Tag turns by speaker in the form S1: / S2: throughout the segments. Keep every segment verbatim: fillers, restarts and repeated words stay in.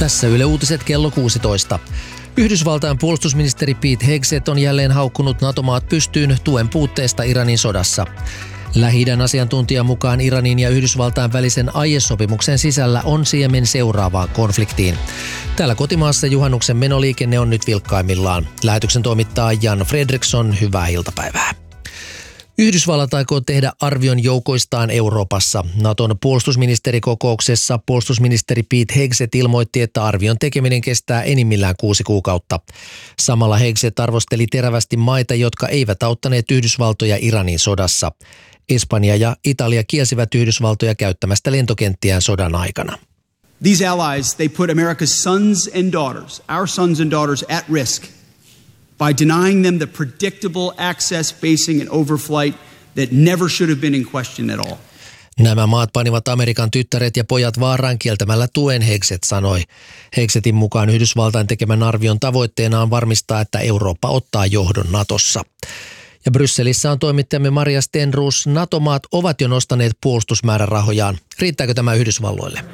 S1: Tässä Yle Uutiset kello kuusitoista. Yhdysvaltain puolustusministeri Pete Hegseth on jälleen haukkunut NATO-maat pystyyn tuen puutteesta Iranin sodassa. Lähi-idän asiantuntijan mukaan Iranin ja Yhdysvaltain välisen aiesopimuksen sisällä on siemen seuraavaan konfliktiin. Täällä kotimaassa juhannuksen menoliikenne on nyt vilkkaimmillaan. Lähetyksen toimittaa Jan Fredriksson, hyvää iltapäivää. Yhdysvallat aikoo tehdä arvion joukoistaan Euroopassa. Naton puolustusministerikokouksessa puolustusministeri Pete Hegseth ilmoitti, että arvion tekeminen kestää enimmillään kuusi kuukautta. Samalla Hegseth arvosteli terävästi maita, jotka eivät auttaneet Yhdysvaltoja Iranin sodassa. Espanja ja Italia kielsivät Yhdysvaltoja käyttämästä lentokenttiään sodan aikana.
S2: These allies, they put America's sons and daughters, our sons and daughters at risk by denying them the predictable access, basing and overflight that never should have been in question at all.
S1: Nämä maat panivat Amerikan tyttäret ja pojat vaaraan kieltämällä tuen, Hegseth sanoi. Hegsethin mukaan Yhdysvaltain tekemän arvion tavoitteena on varmistaa, että Eurooppa ottaa johdon Natossa. Ja Brysselissä on toimittajamme Maria Stenroos. NATO-maat ovat jo nostaneet puolustusmäärärahojaan. Riittääkö tämä Yhdysvalloille?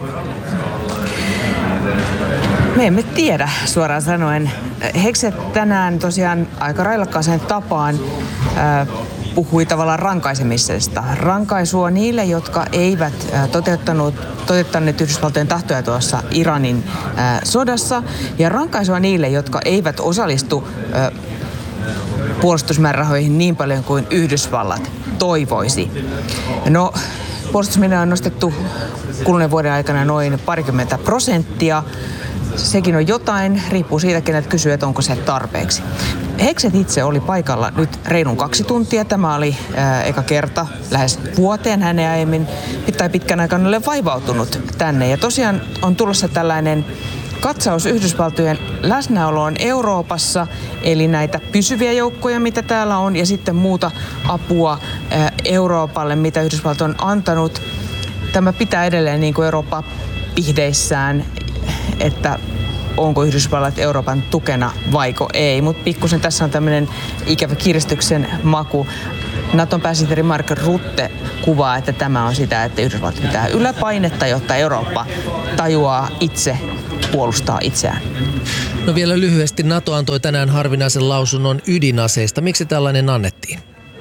S3: Me emme tiedä suoraan sanoen. Hegseth tänään tosiaan aika railakkaaseen tapaan äh, puhui tavallaan rankaisemisesta. Rankaisua niille, jotka eivät äh, toteuttanut, toteuttaneet Yhdysvaltojen tahtoja tuossa Iranin äh, sodassa. Ja rankaisua niille, jotka eivät osallistu äh, puolustusmäärärahoihin niin paljon kuin Yhdysvallat toivoisi. No, puolustusmäärärahoja on nostettu kuluneen vuoden aikana noin parikymmentä prosenttia. Sekin on jotain, riippuu siitä, kenet kysyy, että onko se tarpeeksi. Hegseth itse oli paikalla nyt reilun kaksi tuntia. Tämä oli ää, eka kerta lähes vuoteen. Hän ei aiemmin tai pitkän aikana ole vaivautunut tänne. Ja tosiaan on tulossa tällainen katsaus Yhdysvaltojen läsnäoloon Euroopassa, eli näitä pysyviä joukkoja, mitä täällä on, ja sitten muuta apua ää, Euroopalle, mitä Yhdysvalto on antanut. Tämä pitää edelleen niin kuin Eurooppa pihdeissään, että onko Yhdysvallat Euroopan tukena vaiko ei. Mutta pikkusen tässä on tämmöinen ikävä kiristyksen maku. Naton pääsihteeri Mark Rutte kuvaa, että tämä on sitä, että Yhdysvallat pitää yläpainetta, jotta Eurooppa tajuaa itse puolustaa itseään.
S1: No vielä lyhyesti. NATO antoi tänään harvinaisen lausunnon ydinaseista. Miksi tällainen annettiin?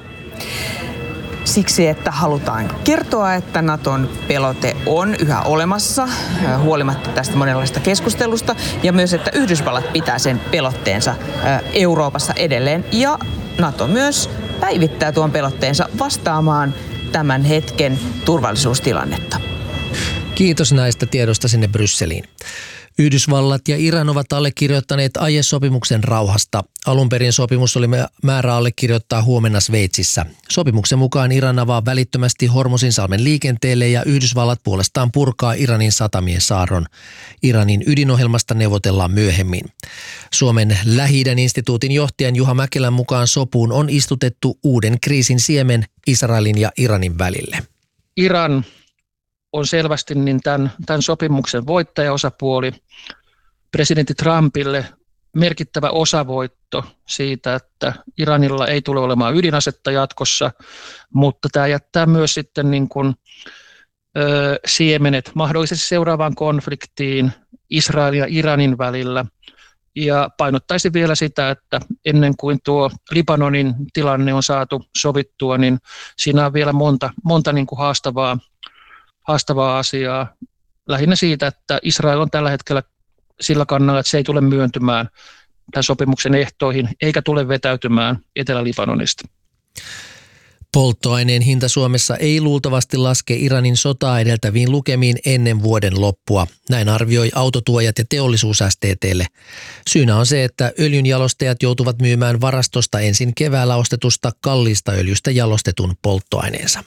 S3: Siksi, että halutaan kertoa, että Naton pelote on yhä olemassa, huolimatta tästä monenlaista keskustelusta, ja myös, että Yhdysvallat pitää sen pelotteensa Euroopassa edelleen, ja NATO myös päivittää tuon pelotteensa vastaamaan tämän hetken turvallisuustilannetta.
S1: Kiitos näistä tiedosta sinne Brysseliin. Yhdysvallat ja Iran ovat allekirjoittaneet aiesopimuksen rauhasta. Alun perin sopimus oli määrä allekirjoittaa huomenna Sveitsissä. Sopimuksen mukaan Iran avaa välittömästi Hormuzinsalmen liikenteelle ja Yhdysvallat puolestaan purkaa Iranin satamien saarron. Iranin ydinohjelmasta neuvotellaan myöhemmin. Suomen Lähi-idän instituutin johtajan Juha Mäkelän mukaan sopuun on istutettu uuden kriisin siemen Israelin ja Iranin välille.
S4: Iran on selvästi niin tämän, tämän sopimuksen voittajaosapuoli. Presidentti Trumpille merkittävä osavoitto siitä, että Iranilla ei tule olemaan ydinasetta jatkossa, mutta tämä jättää myös sitten niin kuin, ö, siemenet mahdollisesti seuraavaan konfliktiin Israelin ja Iranin välillä. Ja painottaisin vielä sitä, että ennen kuin tuo Libanonin tilanne on saatu sovittua, niin siinä on vielä monta, monta niin kuin haastavaa haastavaa asiaa. Lähinnä siitä, että Israel on tällä hetkellä sillä kannalla, että se ei tule myöntymään tämän sopimuksen ehtoihin, eikä tule vetäytymään Etelä-Libanonista.
S1: Polttoaineen hinta Suomessa ei luultavasti laske Iranin sotaa edeltäviin lukemiin ennen vuoden loppua. Näin arvioi autotuojat ja teollisuus S T T:lle. Syynä on se, että öljynjalostajat joutuvat myymään varastosta ensin keväällä ostetusta kalliista öljystä jalostetun polttoaineensa.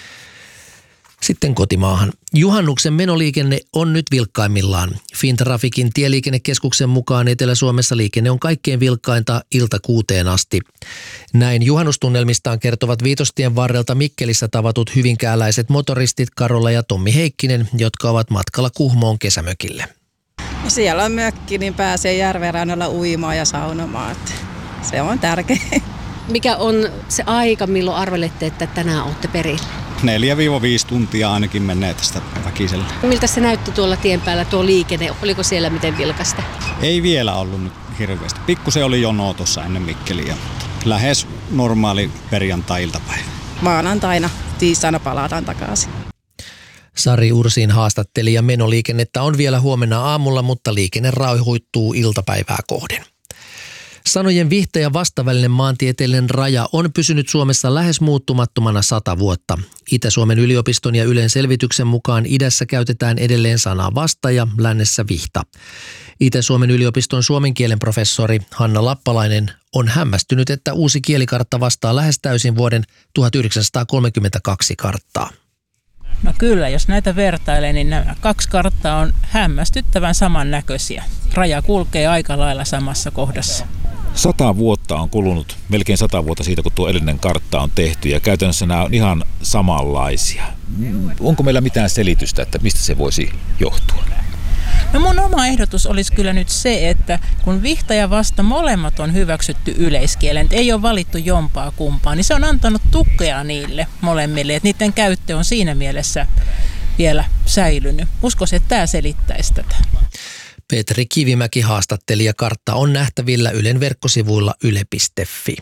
S1: Sitten kotimaahan. Juhannuksen menoliikenne on nyt vilkkaimmillaan. Fintrafikin tieliikennekeskuksen mukaan Etelä-Suomessa liikenne on kaikkein vilkkainta ilta kuuteen asti. Näin juhannustunnelmistaan kertovat Viitostien varrelta Mikkelissä tavatut hyvinkääläiset motoristit Karola ja Tommi Heikkinen, jotka ovat matkalla Kuhmoon kesämökille.
S5: Siellä on mökki, niin pääsee järven rannalla uimaan ja saunomaan. Se on tärkeää.
S6: Mikä on se aika, milloin arvelette, että tänään olette perillä? neljä viisi tuntia ainakin menee tästä väkisellä.
S7: Miltä se näytti tuolla tien päällä tuo liikenne? Oliko siellä miten vilkasta?
S6: Ei vielä ollut nyt hirveästi. Pikkusen oli jonoa tuossa ennen Mikkeliä. Lähes normaali perjantai-iltapäivä.
S5: Maanantaina, tiistaina palataan takaisin.
S1: Sari Ursin haastatteli ja menoliikennettä on vielä huomenna aamulla, mutta liikenne rauhoittuu iltapäivää kohden. Sanojen vihta- ja vastavälinen maantieteellinen raja on pysynyt Suomessa lähes muuttumattomana sata vuotta. Itä-Suomen yliopiston ja Ylen selvityksen mukaan idässä käytetään edelleen sanaa vasta ja lännessä vihta. Itä-Suomen yliopiston suomen kielen professori Hanna Lappalainen on hämmästynyt, että uusi kielikartta vastaa lähes täysin vuoden tuhatyhdeksänsataakolmekymmentäkaksi karttaa.
S8: No kyllä, jos näitä vertailee, niin nämä kaksi karttaa on hämmästyttävän samannäköisiä. Raja kulkee aika lailla samassa kohdassa.
S9: Sata vuotta on kulunut, melkein sata vuotta siitä, kun tuo edellinen kartta on tehty, ja käytännössä nämä on ihan samanlaisia. Onko meillä mitään selitystä, että mistä se voisi johtua?
S8: No mun oma ehdotus olisi kyllä nyt se, että kun vihta ja vasta molemmat on hyväksytty yleiskielen, ei ole valittu jompaa kumpaa, niin se on antanut tukea niille molemmille, että niiden käyttö on siinä mielessä vielä säilynyt. Uskoisin, että tämä selittäisi tätä.
S1: Petri Kivimäki haastatteli ja kartta on nähtävillä Ylen verkkosivuilla yle piste fi.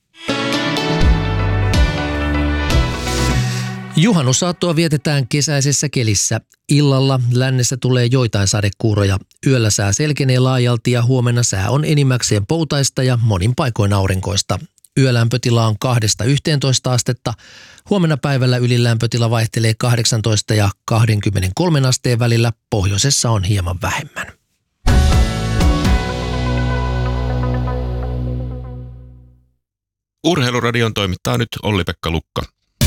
S1: Juhannusaattoa vietetään kesäisessä kelissä. Illalla lännessä tulee joitain sadekuuroja. Yöllä sää selkenee laajalti ja huomenna sää on enimmäkseen poutaista ja monin paikoin aurinkoista. Yölämpötila on kahdesta yhteentoista astetta. Huomenna päivällä ylilämpötila vaihtelee kahdeksantoista ja kaksikymmentäkolme asteen välillä. Pohjoisessa on hieman vähemmän.
S10: Urheiluradion toimittaa nyt Olli-Pekka Lukka.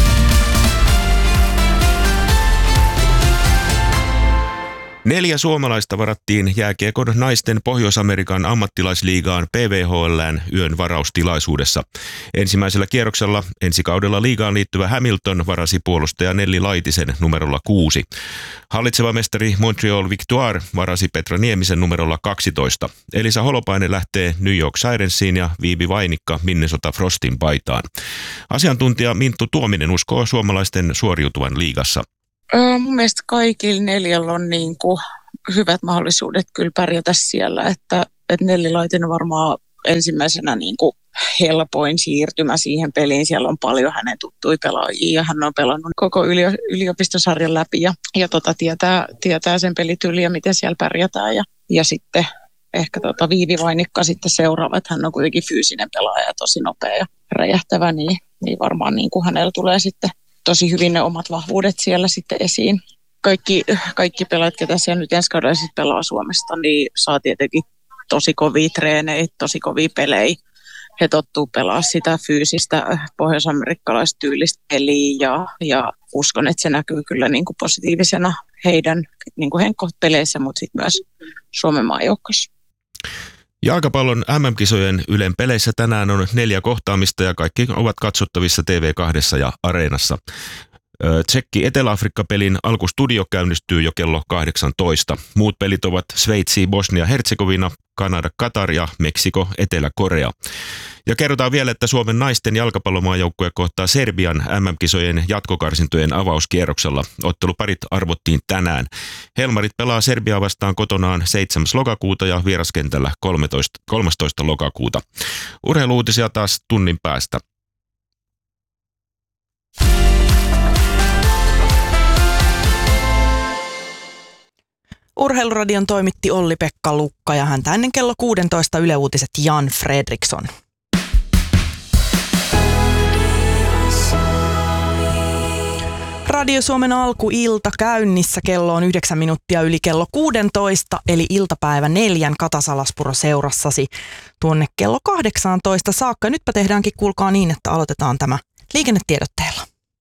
S10: Neljä suomalaista varattiin jääkiekon naisten Pohjois-Amerikan ammattilaisliigaan P V H L:n yön varaustilaisuudessa. Ensimmäisellä kierroksella ensikaudella liigaan liittyvä Hamilton varasi puolustaja Nelli Laitisen numerolla kuusi. Hallitseva mestari Montreal Victoire varasi Petra Niemisen numerolla kaksitoista. Elisa Holopainen lähtee New York Sirensiin ja Viivi Vainikka Minnesota Frostin paitaan. Asiantuntija Minttu Tuominen uskoo suomalaisten suoriutuvan liigassa.
S11: Öö, mun mielestä kaikilla neljällä on niin kuin hyvät mahdollisuudet kyllä pärjätä siellä, että, että Nelli Laitinen varmaan ensimmäisenä niin kuin helpoin siirtymä siihen peliin. Siellä on paljon hänen tuttuja pelaajia ja hän on pelannut koko yliopistosarjan läpi ja, ja tota, tietää, tietää sen pelityyliä ja miten siellä pärjätään. Ja, ja sitten ehkä tota Viivi Vainikka sitten seuraava, että hän on kuitenkin fyysinen pelaaja ja tosi nopea ja räjähtävä, niin, niin varmaan niin kuin hänellä tulee sitten tosi hyvin ne omat vahvuudet siellä sitten esiin. Kaikki, kaikki pelaajat, ketä siellä nyt ensi kaudella sitten pelaa Suomesta, niin saa tietenkin tosi kovia treenejä, tosi kovia pelejä. He tottuu pelaa sitä fyysistä pohjois-amerikkalaista tyylistä peliä ja, ja uskon, että se näkyy kyllä niin kuin positiivisena heidän niin kuin henkkohpeleissä, mutta sitten myös Suomen maajoukkossa.
S10: Jalkapallon M M-kisojen Ylen peleissä tänään on neljä kohtaamista ja kaikki ovat katsottavissa T V kaksi ja Areenassa. Tsekki-Etelä-Afrikka-pelin alkustudio käynnistyy jo kello kahdeksantoista. Muut pelit ovat Sveitsi, Bosnia-Herzegovina, Kanada, Katar ja Meksiko, Etelä-Korea. Ja kerrotaan vielä, että Suomen naisten jalkapallomaajoukkue kohtaa Serbian M M-kisojen jatkokarsintojen avauskierroksella. Otteluparit arvottiin tänään. Helmarit pelaa Serbiaa vastaan kotonaan seitsemäs lokakuuta ja vieraskentällä kolmastoista lokakuuta. Urheiluutisia taas tunnin päästä.
S12: Urheiluradion toimitti Olli-Pekka Lukka ja häntä ennen kello kuusitoista Yle Uutiset Jan Fredriksson. Radio Suomen alkuilta käynnissä, kello on yhdeksän minuuttia yli kello kuusitoista, eli iltapäivä neljän Kata Salaspuro seurassasi tuonne kello kahdeksantoista saakka. Nytpä tehdäänkin, kuulkaa niin, että aloitetaan tämä liikennetiedotteella.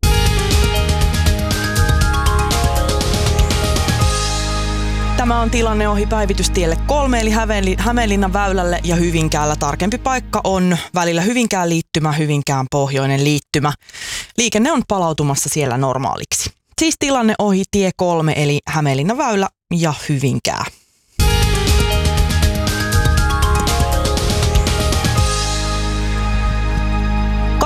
S12: Tämä on tilanne ohi päivitystielle kolme, eli Hämeenlinnan väylälle ja Hyvinkäällä. Tarkempi paikka on välillä Hyvinkään liittymä, Hyvinkään pohjoinen liittymä. Liikenne on palautumassa siellä normaaliksi. Siis tilanne ohi tie kolme, eli Hämeenlinnan väylä ja Hyvinkää.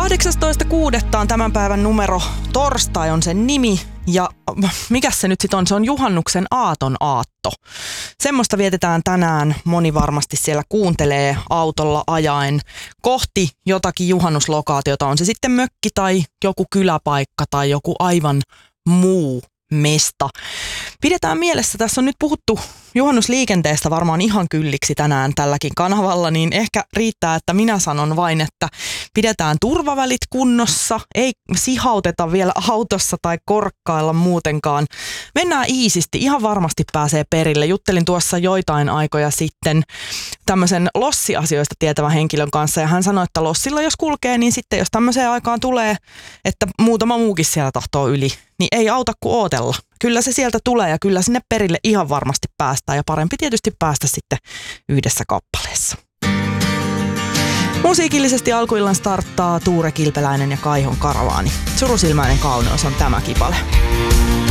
S12: kahdeksastoista kuudetta on tämän päivän numero, torstai on sen nimi ja mikä se nyt sitten on? Se on juhannuksen aaton aatto. Semmoista vietetään tänään, moni varmasti siellä kuuntelee autolla ajaen kohti jotakin juhannuslokaatiota, on se sitten mökki tai joku kyläpaikka tai joku aivan muu mesta. Pidetään mielessä, tässä on nyt puhuttu juhannusliikenteestä varmaan ihan kylliksi tänään tälläkin kanavalla, niin ehkä riittää, että minä sanon vain, että pidetään turvavälit kunnossa, ei sihauteta vielä autossa tai korkkailla muutenkaan. Mennään iisisti, ihan varmasti pääsee perille. Juttelin tuossa joitain aikoja sitten tämmöisen lossiasioista tietävän henkilön kanssa ja hän sanoi, että lossilla jos kulkee, niin sitten jos tämmöiseen aikaan tulee, että muutama muukin siellä tahtoo yli, niin ei auta kuin ootella. Kyllä se sieltä tulee ja kyllä sinne perille ihan varmasti päästään ja parempi tietysti päästä sitten yhdessä kappaleessa. Musiikillisesti alkuillan starttaa Tuure Kilpeläinen ja Kaihon Karavaani. Surusilmäinen kauneus on tämä kipale.